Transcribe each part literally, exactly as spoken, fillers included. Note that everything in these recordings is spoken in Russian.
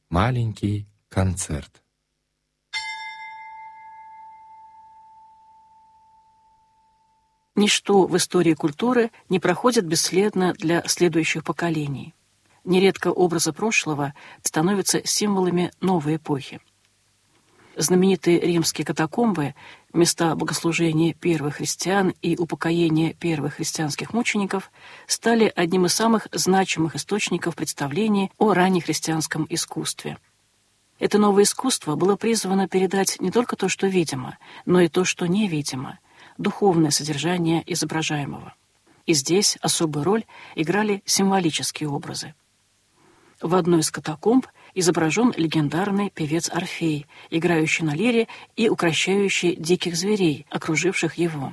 Маленький концерт. Ничто в истории культуры не проходит бесследно для следующих поколений. Нередко образы прошлого становятся символами новой эпохи. Знаменитые римские катакомбы, места богослужения первых христиан и упокоения первых христианских мучеников, стали одним из самых значимых источников представлений о раннехристианском искусстве. Это новое искусство было призвано передать не только то, что видимо, но и то, что невидимо, духовное содержание изображаемого. И здесь особую роль играли символические образы. В одной из катакомб изображен легендарный певец Орфей, играющий на лире и укращающий диких зверей, окруживших его.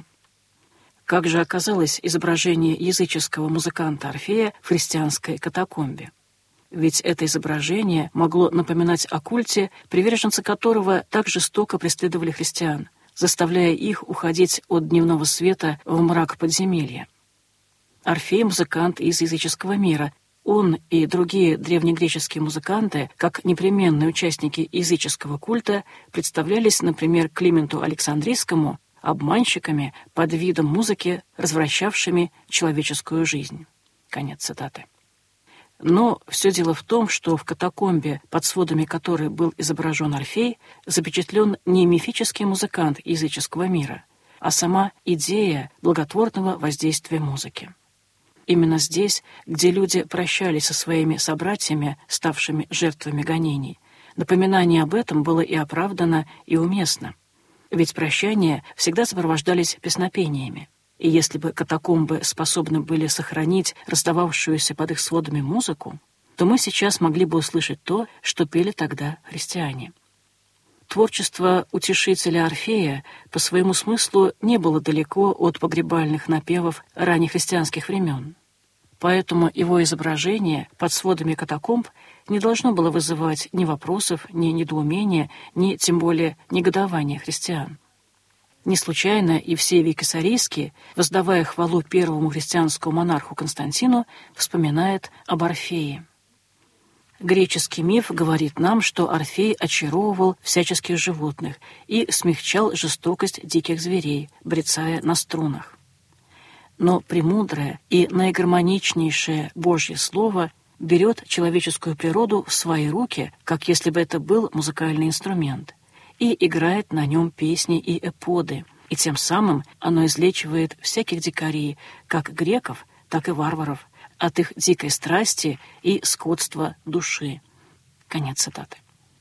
Как же оказалось изображение языческого музыканта Орфея в христианской катакомбе? Ведь это изображение могло напоминать о культе, приверженцы которого так жестоко преследовали христиан, заставляя их уходить от дневного света в мрак подземелья. Орфей — музыкант из языческого мира. Он и другие древнегреческие музыканты, как непременные участники языческого культа, представлялись, например, Клименту Александрийскому обманщиками под видом музыки, развращавшими человеческую жизнь. Конец цитаты. Но все дело в том, что в катакомбе, под сводами которой был изображен Орфей, запечатлен не мифический музыкант языческого мира, а сама идея благотворного воздействия музыки. Именно здесь, где люди прощались со своими собратьями, ставшими жертвами гонений, напоминание об этом было и оправдано, и уместно. Ведь прощания всегда сопровождались песнопениями. И если бы катакомбы способны были сохранить раздававшуюся под их сводами музыку, то мы сейчас могли бы услышать то, что пели тогда христиане. Творчество утешителя Орфея по своему смыслу не было далеко от погребальных напевов раннехристианских времен. Поэтому его изображение под сводами катакомб не должно было вызывать ни вопросов, ни недоумения, ни тем более негодования христиан. Не случайно Евсевий Кесарийский, воздавая хвалу первому христианскому монарху Константину, вспоминает об Орфее. Греческий миф говорит нам, что Орфей очаровывал всяческих животных и смягчал жестокость диких зверей, брецая на струнах. Но премудрое и наигармоничнейшее Божье Слово берет человеческую природу в свои руки, как если бы это был музыкальный инструмент, и играет на нем песни и эподы, и тем самым оно излечивает всяких дикарей, как греков, так и варваров, от их дикой страсти и скотства души. Конец цитаты.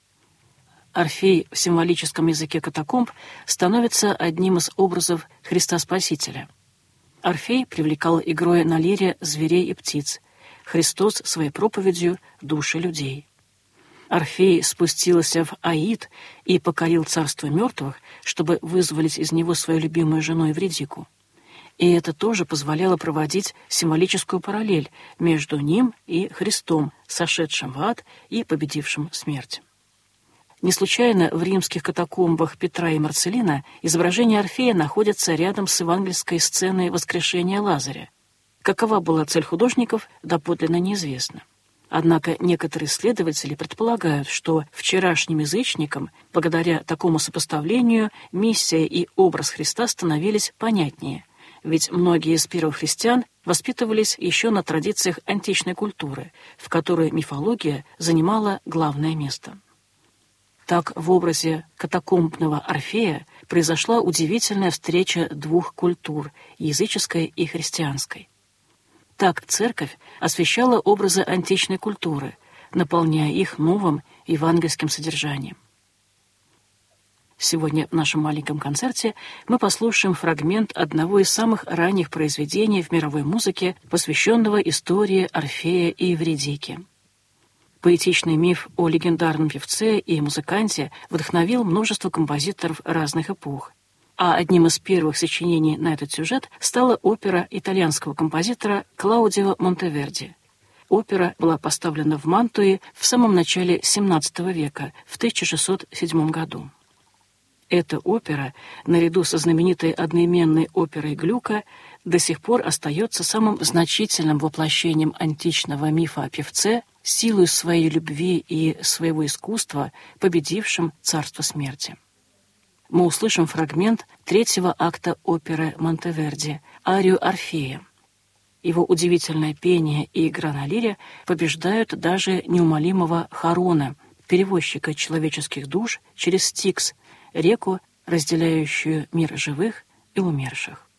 Орфей в символическом языке катакомб становится одним из образов Христа Спасителя. Орфей привлекал игрой на лире зверей и птиц, Христос своей проповедью — души людей. Орфей спустился в Аид и покорил царство мертвых, чтобы вызволить из него свою любимую жену Евридику. И это тоже позволяло проводить символическую параллель между ним и Христом, сошедшим в ад и победившим смерть. Не случайно в римских катакомбах Петра и Марцелина изображение Орфея находится рядом с евангельской сценой воскрешения Лазаря. Какова была цель художников, доподлинно неизвестно. Однако некоторые исследователи предполагают, что вчерашним язычникам, благодаря такому сопоставлению, миссия и образ Христа становились понятнее, ведь многие из первых христиан воспитывались еще на традициях античной культуры, в которой мифология занимала главное место. Так в образе катакомбного Орфея произошла удивительная встреча двух культур – языческой и христианской. Так церковь освещала образы античной культуры, наполняя их новым евангельским содержанием. Сегодня в нашем маленьком концерте мы послушаем фрагмент одного из самых ранних произведений в мировой музыке, посвященного истории Орфея и Евридики. Поэтичный миф о легендарном певце и музыканте вдохновил множество композиторов разных эпох, а одним из первых сочинений на этот сюжет стала опера итальянского композитора Клаудио Монтеверди. Опера была поставлена в Мантуе в самом начале семнадцатого века, в тысяча шестьсот седьмом году. Эта опера, наряду со знаменитой одноименной оперой Глюка, до сих пор остается самым значительным воплощением античного мифа о певце, силой своей любви и своего искусства, победившим царство смерти. Мы услышим фрагмент третьего акта оперы Монтеверди «Арию Орфея». Его удивительное пение и игра на лире побеждают даже неумолимого Харона, перевозчика человеческих душ через Стикс, реку, разделяющую мир живых и умерших.